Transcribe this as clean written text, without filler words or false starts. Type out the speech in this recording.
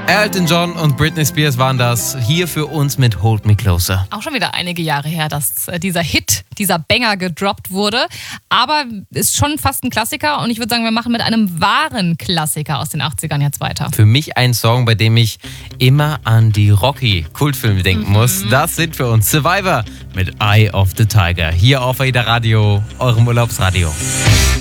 Elton John und Britney Spears waren das hier für uns mit Hold Me Closer. Auch schon wieder einige Jahre her, dass dieser Hit, dieser Banger gedroppt wurde. Aber ist schon fast ein Klassiker und ich würde sagen, wir machen mit einem wahren Klassiker aus den 80ern jetzt weiter. Für mich ein Song, bei dem ich immer an die Rocky-Kultfilme denken muss. Das sind für uns Survivor mit Eye of the Tiger. Hier auf AIDA Radio, eurem Urlaubsradio.